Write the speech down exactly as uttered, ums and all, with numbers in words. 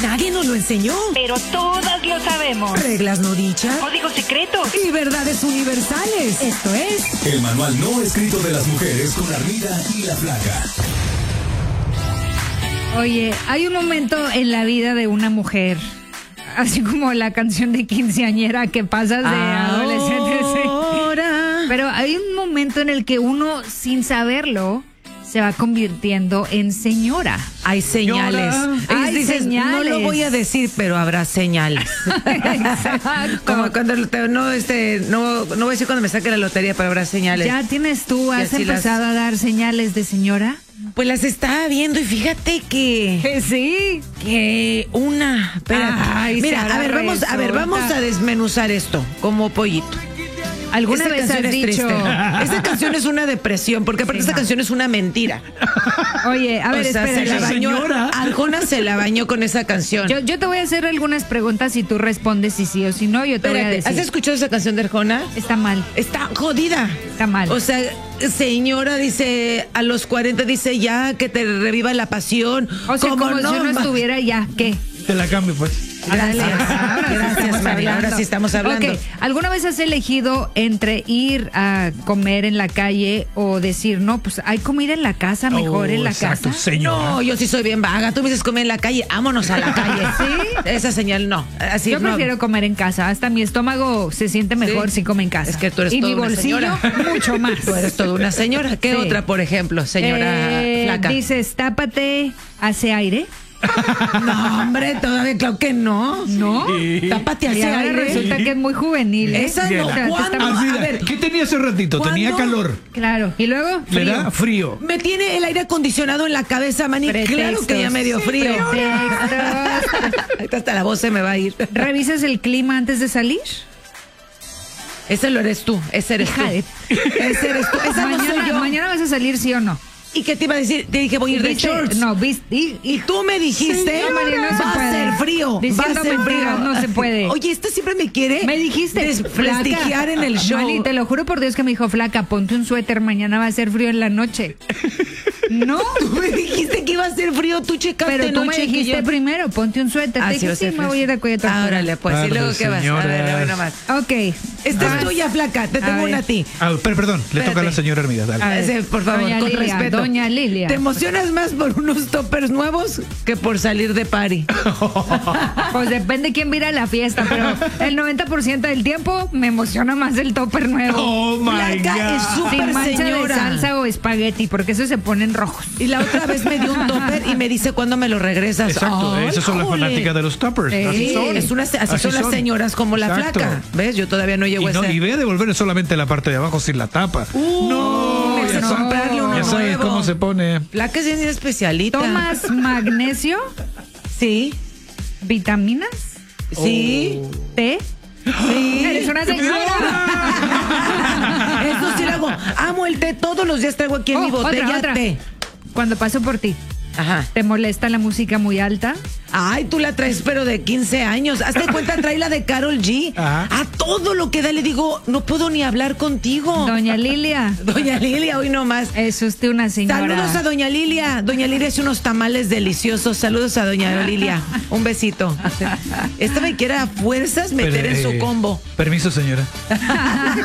Nadie nos lo enseñó. Pero todas lo sabemos. Reglas no dichas. Códigos secretos. Y verdades universales. Esto es... El manual no escrito de las mujeres con Armida y la Flaca. Oye, hay un momento en la vida de una mujer, así como la canción de quinceañera que pasas de adolescente. Ahora. Pero hay un momento en el que uno, sin saberlo, se va convirtiendo en señora. Hay señales. Hay Es, dices, señales. No lo voy a decir, pero habrá señales. Exacto. Como cuando te- no, este, no, no voy a decir cuando me saque la lotería, pero habrá señales. ¿Ya tienes tú, Y has así las- empezado a dar señales de señora? Pues las estaba viendo y fíjate que... Que sí. Que una... Espérate. Ay, Mira, Sara, a ver, vamos, a ver, resulta. vamos a desmenuzar esto como pollito. ¿Alguna Esta vez canción has es dicho? triste. Esta canción es una depresión, porque aparte Sí, esta no. canción es una mentira. Oye, a ver, o sea, se espera. la bañó. señora. Arjona se la bañó con esa canción. Yo, yo te voy a hacer algunas preguntas y tú respondes si sí o si no. Yo te voy a Espérate, decir. ¿has escuchado esa canción de Arjona? Está mal. Está jodida. Está mal. O sea, señora dice, a los cuarenta dice ya que te reviva la pasión. O sea, como, si uno ma- estuviera ya, ¿qué? Te la cambio, pues. Gracias. Ahora sí Gracias, estamos María. hablando. Ahora sí estamos hablando. Ok, ¿alguna vez has elegido entre ir a comer en la calle o decir, no, pues hay comida en la casa, mejor Oh, en la exacto, casa? señora. No, yo sí soy bien vaga. Tú me dices comer en la calle, vámonos a la calle. ¿Sí? Esa señal no. Así Yo no. prefiero comer en casa, hasta mi estómago se siente mejor Sí. si come en casa. Es que tú eres y toda mi una bolsillo señora. mucho más. Tú eres toda una señora. ¿Qué Sí. otra, por ejemplo, señora Eh, flaca? Dices, tápate, hace aire. No, hombre, todavía claro que no. ¿No? Sí. Tápate Y hacia ahora aire. resulta que es muy juvenil. ¿eh? Esa no. O sea, te ¿Cuándo? estamos- Armida, a ver, ¿qué tenía hace ratito? Tenía ¿cuándo? calor. Claro. Y luego, Le frío. da frío. Me tiene el aire acondicionado en la cabeza, Mani. Claro que ya me dio frío. Pretextos. Ahorita hasta la voz se me va a ir. ¿Revisas el clima antes de salir? Ese lo eres tú. Ese eres Hija tú. de- Ese eres tú. Esa no mañana, soy yo. mañana vas a salir, ¿sí o no? ¿Y qué te iba a decir? Te dije, voy a ir de ¿Viste? shorts. No, viste. Y, Y tú me dijiste, No, María, no se va puede. a ser frío, va a Diciendo ser mentiras, frío. no se puede. Oye, esta siempre me quiere me dijiste, desprestigiar en el show. Mali, te lo juro por Dios que me dijo, flaca, ponte un suéter, mañana va a ser frío en la noche. No, Tú me dijiste que iba a ser frío, tú checaste pero tú me noche que dijiste yo- primero, ponte un suéter. Ah, Te sí, dije, va a ser sí, me frío. voy a ir de cuello tortuga. Ah, órale, pues, Tarde, ¿y luego qué vas? A señora. ver, a ver nomás. Ok. Esta Vas. es tuya, flaca, te A tengo ver. una a ti. Ah, pero perdón, le toca a la Espérate. señora Armida. Dale. A ver. Ese, por favor, Doña con Lilia, respeto. doña Lilia. ¿Te emocionas más por unos toppers nuevos que por salir de party? Pues depende quién vira la fiesta, pero el noventa por ciento del tiempo me emociona más el topper nuevo. Oh my Flaca es God. súper Sin mancha señora. de salsa o espagueti, porque esos se ponen rojos. Y la otra vez me dio un topper y me dice cuándo me lo regresas. Exacto, Ay, esas son las jole. fanáticas de los toppers. Sí. Así son. Es una, así, son las señoras como la Exacto. flaca. ¿Ves? Yo todavía no llego Y, a no, ese. y ve a devolver solamente la parte de abajo sin la tapa. no, me ya, hace sa- comprarle uno ya sabes nuevo. cómo se pone. Flaca es bien especialita. ¿Tomas magnesio, Sí, vitaminas, sí, té? sí. Eres una señora. Eso sí lo hago. Amo el té. Todos los días traigo aquí en Oh, mi botella otra, otra. té. Cuando paso por ti, Ajá. ¿te molesta la música muy alta? Ay, tú la traes, pero de quince años. Hazte cuenta, trae la de Karol G. Ajá. A todo lo que da le digo, no puedo ni hablar contigo. Doña Lilia, Doña Lilia, hoy nomás. es usted una señora. Saludos a Doña Lilia. Doña Lilia hace unos tamales deliciosos. Saludos a Doña Lilia. Un besito. Esta me quiere a fuerzas meter Pero, en su eh, combo. Permiso, señora.